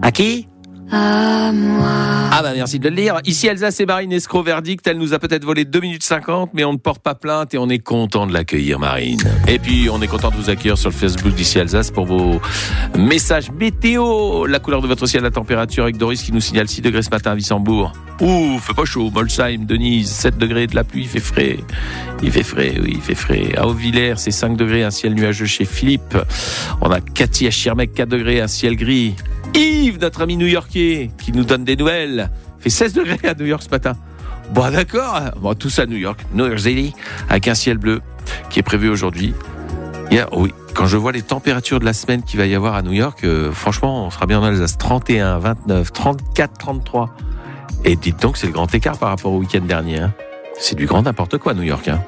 À qui ? À moi. Ah bah merci de le lire. Ici Alsace et Marine, escroc verdict. Elle nous a peut-être volé 2 minutes 50, mais on ne porte pas plainte et on est content de l'accueillir, Marine. Et puis on est content de vous accueillir sur le Facebook d'Ici Alsace pour vos messages météo. La couleur de votre ciel, la température avec Doris qui nous signale 6 degrés ce matin à Wissembourg. Ouh, fait pas chaud. Molsheim, Denise, 7 degrés, de la pluie, il fait frais. Il fait frais, oui, il fait frais. À Haut-Villers, c'est 5 degrés, un ciel nuageux chez Philippe. On a Cathy à Schirmeck, 4 degrés, un ciel gris. Yves, notre ami new-yorkais, qui nous donne des nouvelles, fait 16 degrés à New York ce matin. Bon, d'accord. Bon, tous à New York, New York City, avec un ciel bleu qui est prévu aujourd'hui. Oui, quand je vois les températures de la semaine qu'il va y avoir à New York, franchement, on sera bien en Alsace. 31, 29, 34, 33. Et dites donc, c'est le grand écart par rapport au week-end dernier. Hein. C'est du grand n'importe quoi, New York. Hein.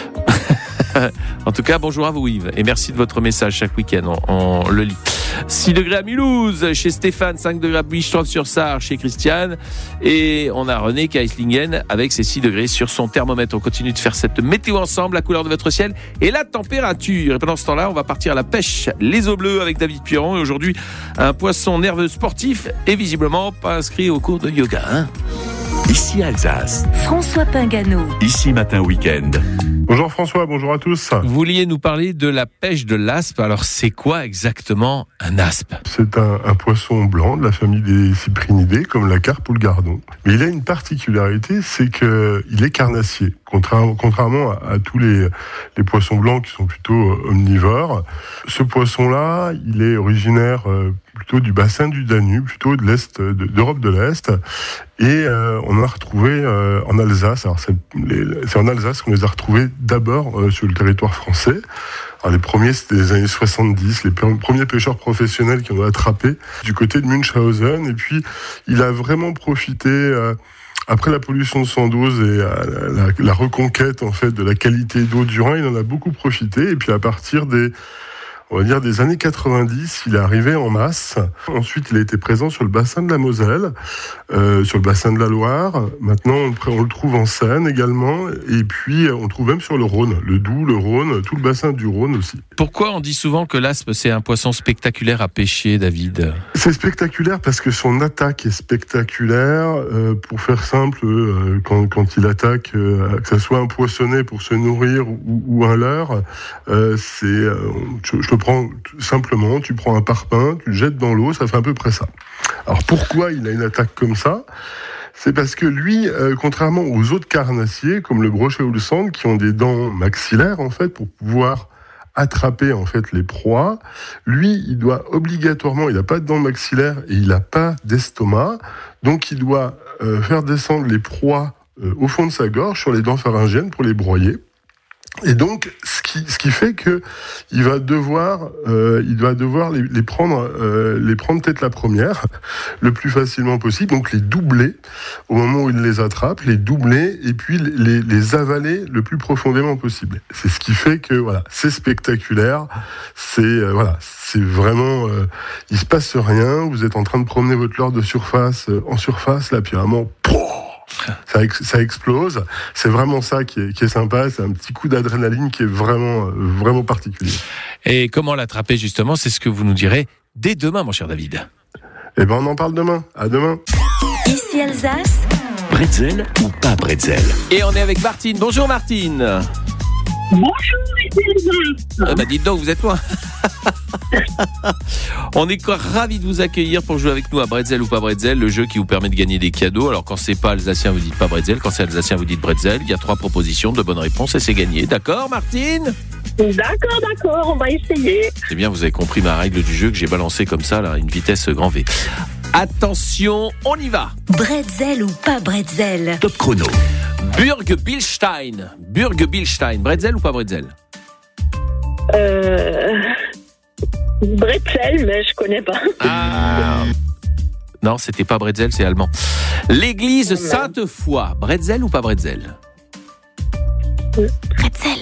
En tout cas, bonjour à vous Yves et merci de votre message chaque week-end, on le lit. 6 degrés à Mulhouse chez Stéphane, 5 degrés à Buischtolf-sur-Sarre chez Christiane et on a René Kaislingen avec ses 6 degrés sur son thermomètre. On continue de faire cette météo ensemble, la couleur de votre ciel et la température. Et pendant ce temps-là, on va partir à la pêche, les eaux bleues avec David Puiron et aujourd'hui un poisson nerveux sportif et visiblement pas inscrit au cours de yoga. Hein. Ici Alsace. François Pingano. Ici Matin Week-end. Bonjour François, bonjour à tous. Vous vouliez nous parler de la pêche de l'aspe. Alors c'est quoi exactement un aspe ? C'est un poisson blanc de la famille des cyprinidés, comme la carpe ou le gardon. Mais il a une particularité, c'est qu'il est carnassier. Contrairement à tous les poissons blancs qui sont plutôt omnivores, ce poisson-là, il est originaire plutôt du bassin du Danube, plutôt de l'Est, d'Europe de l'Est. Et on en a retrouvé en Alsace. Alors c'est en Alsace qu'on les a retrouvés d'abord sur le territoire français. Alors les premiers, c'était les années 70, les premiers pêcheurs professionnels qui en ont attrapé du côté de Münchhausen. Et puis, il a vraiment profité... Après la pollution de Sandoz et la reconquête en fait de la qualité d'eau du Rhin, il en a beaucoup profité. Et puis à partir des années 90, il est arrivé en masse. Ensuite, il a été présent sur le bassin de la Moselle, sur le bassin de la Loire. Maintenant, on le trouve en Seine également. Et puis, on le trouve même sur le Rhône, le Doubs, le Rhône, tout le bassin du Rhône aussi. Pourquoi on dit souvent que l'aspe, c'est un poisson spectaculaire à pêcher, David ? C'est spectaculaire parce que son attaque est spectaculaire. Pour faire simple, quand il attaque, que ce soit un poissonnet pour se nourrir ou un leurre, je prends simplement, tu prends un parpaing, tu le jettes dans l'eau, ça fait à peu près ça. Alors pourquoi il a une attaque comme ça ? C'est parce que lui, contrairement aux autres carnassiers, comme le brochet ou le sandre, qui ont des dents maxillaires en fait pour pouvoir attraper en fait les proies, lui, il doit obligatoirement, il n'a pas de dents maxillaires et il n'a pas d'estomac, donc il doit faire descendre les proies au fond de sa gorge sur les dents pharyngiennes pour les broyer. Et donc, ce qui fait que il va devoir les prendre tête la première, le plus facilement possible, donc les doubler au moment où il les attrape, les doubler et puis les avaler le plus profondément possible. C'est ce qui fait que voilà, c'est spectaculaire, c'est vraiment, il se passe rien, vous êtes en train de promener votre leurre de surface en surface, là, puis vraiment, ça explose. C'est vraiment ça qui est sympa. C'est un petit coup d'adrénaline qui est vraiment particulier. Et comment l'attraper justement ? C'est ce que vous nous direz dès demain, mon cher David. Eh ben, on en parle demain. À demain. Ici Alsace. Bretzel ou pas bretzel ? Et on est avec Martine. Bonjour Martine. Bonjour, Alsace. Dites donc, vous êtes loin. On est ravis de vous accueillir pour jouer avec nous à Bretzel ou pas Bretzel, le jeu qui vous permet de gagner des cadeaux. Alors quand c'est pas alsacien, vous dites pas Bretzel. Quand c'est alsacien, vous dites Bretzel. Il y a 3 propositions, de bonnes réponses et c'est gagné. D'accord, Martine ? D'accord, on va essayer. C'est bien, vous avez compris ma règle du jeu que j'ai balancée comme ça, là, une vitesse grand V. Attention, on y va. Bretzel ou pas Bretzel ? Top chrono. Burg-Bilstein, Bretzel ou pas Bretzel ? Bretzel, mais je connais pas. Ah. Non, c'était pas Bretzel, c'est allemand. L'église Sainte-Foy, Bretzel ou pas Bretzel ? Bretzel.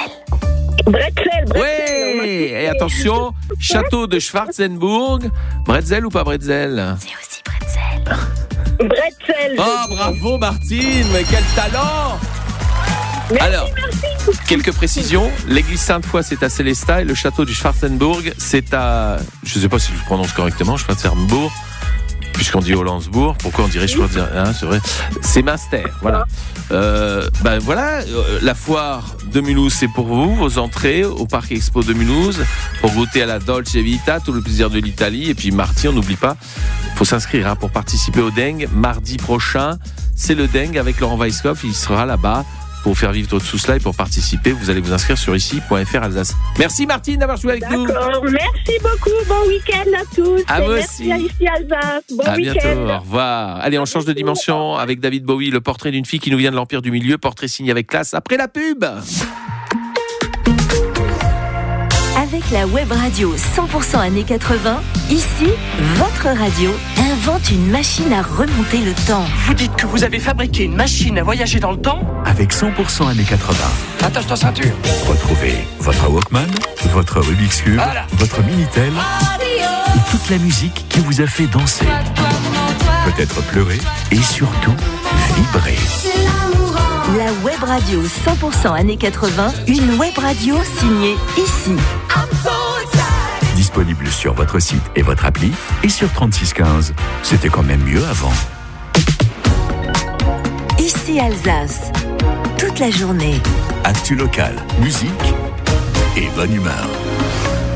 Oui. Et attention, château de Schwarzenburg, Bretzel ou pas Bretzel ? C'est aussi Bretzel. Bretzel. Oh, bravo Martine, mais quel talent ! Merci, Alors, quelques précisions. L'église Sainte-Foy, c'est à Sélestat et le château du Schwarzenburg, c'est à... Je ne sais pas si je le prononce correctement, Schwarzenburg. puisqu'on dit Hollandsbourg, pourquoi on dirait, je crois dire, hein, c'est vrai, c'est Münster, voilà. La foire de Mulhouse, c'est pour vous, vos entrées au Parc Expo de Mulhouse, pour goûter à la Dolce Vita, tout le plaisir de l'Italie, et puis mardi, on n'oublie pas, faut s'inscrire pour participer au Dengue, mardi prochain, c'est le Dengue avec Laurent Weisskopf, il sera là-bas, pour faire vivre tout cela et pour participer, vous allez vous inscrire sur ici.fr Alsace. Merci Martine d'avoir joué avec nous. D'accord, merci beaucoup. Bon week-end à tous. À vous merci aussi. à Ici Alsace. Bon à week-end. bientôt, au revoir. Allez, on change de dimension avec David Bowie, le portrait d'une fille qui nous vient de l'Empire du Milieu, portrait signé avec classe après la pub. Avec la web radio 100% années 80, ici, votre radio invente une machine à remonter le temps. Vous dites que vous avez fabriqué une machine à voyager dans le temps? Avec 100% années 80. Attache ta ceinture. Retrouvez votre Walkman, votre Rubik's Cube, Voilà. votre Minitel et toute la musique qui vous a fait danser, peut-être pleurer et surtout vibrer. La web radio 100% années 80, une web radio signée ici. Disponible sur votre site et votre appli et sur 3615. C'était quand même mieux avant. Ici Alsace, toute la journée. Actu local, musique et bonne humeur.